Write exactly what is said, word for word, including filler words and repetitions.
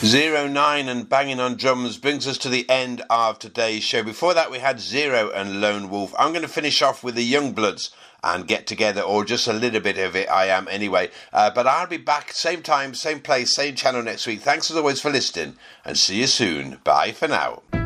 Zero Nine and Banging on Drums brings us to the end of today's show. Before that, we had Zero and Lone Wolf. I'm going to finish off with the Youngbloods and Get Together, or just a little bit of it. I am anyway. Uh, but I'll be back same time, same place, same channel next week. Thanks as always for listening, and see you soon. Bye for now.